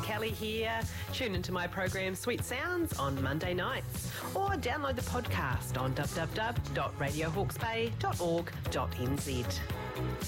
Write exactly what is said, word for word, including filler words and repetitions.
Kelly here. Tune into my program Sweet Sounds on Monday nights or download the podcast on w w w dot radio hawke's bay dot org dot n z.